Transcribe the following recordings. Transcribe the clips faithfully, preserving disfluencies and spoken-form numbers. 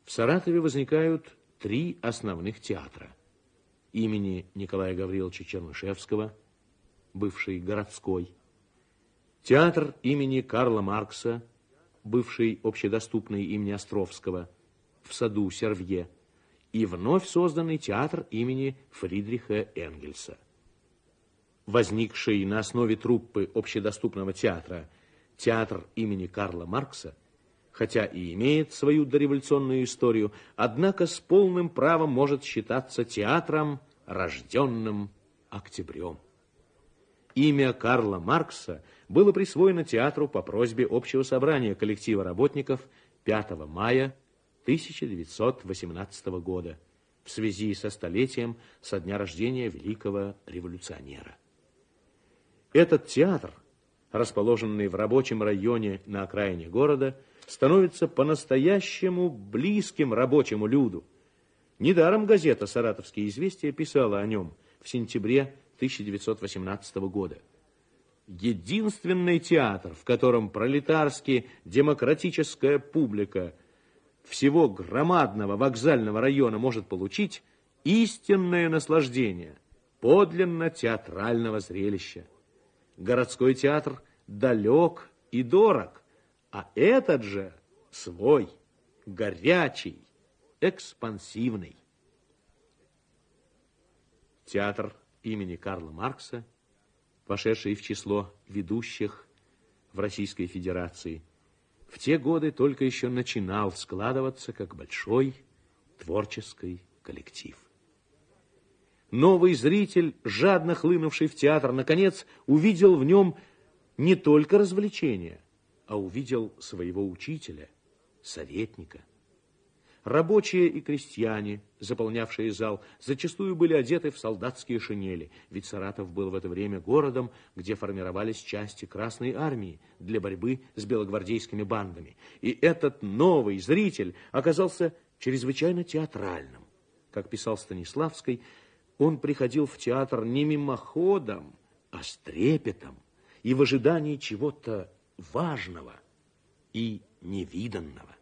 В Саратове возникают три основных театра. Имени Николая Гавриловича Чернышевского, бывший городской, театр имени Карла Маркса, бывший общедоступный имени Островского, в саду Сервье, и вновь созданный театр имени Фридриха Энгельса. Возникший на основе труппы общедоступного театра театр имени Карла Маркса, хотя и имеет свою дореволюционную историю, однако с полным правом может считаться театром, рожденным октябрем. Имя Карла Маркса было присвоено театру по просьбе Общего собрания коллектива работников пятого мая тысяча девятьсот восемнадцатого года в связи со столетием со дня рождения великого революционера. Этот театр, расположенный в рабочем районе на окраине города, становится по-настоящему близким рабочему люду. Недаром газета «Саратовские известия» писала о нем в сентябре тысяча девятьсот восемнадцатого года. Единственный театр, в котором пролетарски-демократическая публика всего громадного вокзального района может получить истинное наслаждение подлинно театрального зрелища. Городской театр далек и дорог, а этот же свой, горячий, экспансивный. Театр имени Карла Маркса, вошедший в число ведущих в Российской Федерации, в те годы только еще начинал складываться как большой творческий коллектив. Новый зритель, жадно хлынувший в театр, наконец увидел в нем не только развлечение, а увидел своего учителя, советника. Рабочие и крестьяне, заполнявшие зал, зачастую были одеты в солдатские шинели, ведь Саратов был в это время городом, где формировались части Красной армии для борьбы с белогвардейскими бандами. И этот новый зритель оказался чрезвычайно театральным. Как писал Станиславский, он приходил в театр не мимоходом, а с трепетом и в ожидании чего-то важного и невиданного.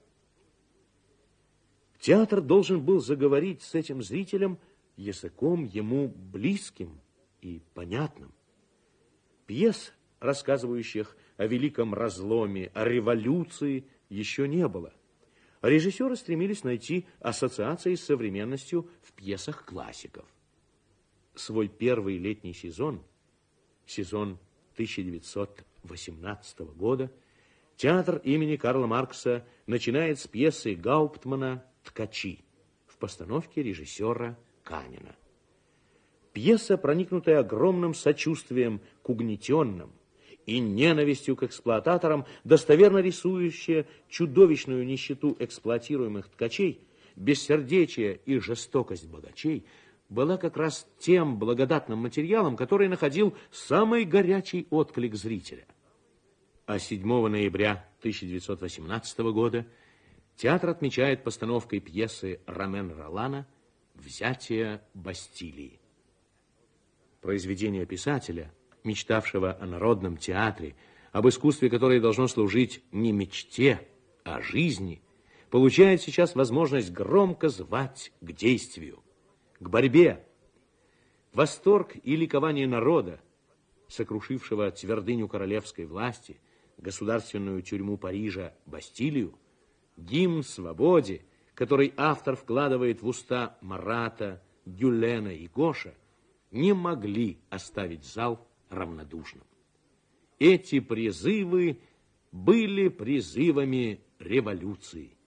Театр должен был заговорить с этим зрителем языком ему близким и понятным. Пьес, рассказывающих о великом разломе, о революции, еще не было. Режиссеры стремились найти ассоциации с современностью в пьесах классиков. Свой первый летний сезон, сезон тысяча девятьсот восемнадцатого года, театр имени Карла Маркса начинает с пьесы Гауптмана «Ткачи» в постановке режиссера Канина. Пьеса, проникнутая огромным сочувствием к угнетенным и ненавистью к эксплуататорам, достоверно рисующая чудовищную нищету эксплуатируемых ткачей, бессердечие и жестокость богачей, была как раз тем благодатным материалом, который находил самый горячий отклик зрителя. А седьмого ноября тысяча девятьсот восемнадцатого года театр отмечает постановкой пьесы Ромен Ролана «Взятие Бастилии». Произведение писателя, мечтавшего о народном театре, об искусстве, которое должно служить не мечте, а жизни, получает сейчас возможность громко звать к действию, к борьбе. Восторг и ликование народа, сокрушившего твердыню королевской власти, государственную тюрьму Парижа Бастилию, гимн свободе, который автор вкладывает в уста Марата, Гюлена и Гоша, не могли оставить зал равнодушным. Эти призывы были призывами революции.